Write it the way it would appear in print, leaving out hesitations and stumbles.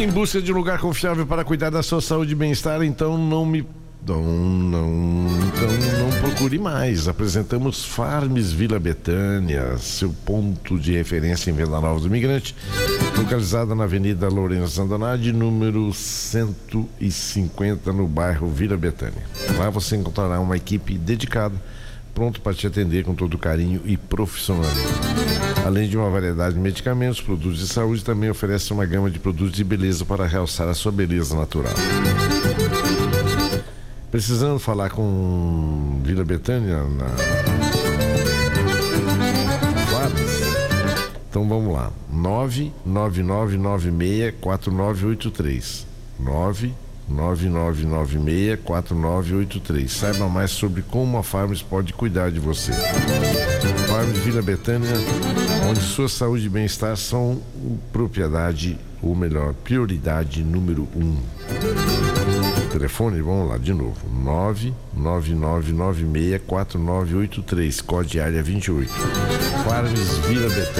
Em busca de um lugar confiável para cuidar da sua saúde e bem-estar, então não procure mais. Apresentamos Farms Vila Betânia, seu ponto de referência em Venda Nova do Imigrante, localizada na Avenida Lourenço Andanadi, número 150, no bairro Vila Betânia. Lá você encontrará uma equipe dedicada, pronto para te atender com todo carinho e profissionalismo. Além de uma variedade de medicamentos, produtos de saúde, também oferece uma gama de produtos de beleza para realçar a sua beleza natural. Precisando falar com Vila Betânia na Farms? Então vamos lá. 999964983. 999964983. Saiba mais sobre como a Farms pode cuidar de você. Farms Vila Betânia, onde sua saúde e bem-estar são prioridade número 1. Telefone, vamos lá de novo, 999964983, código área 28. Farms Vila Betânia.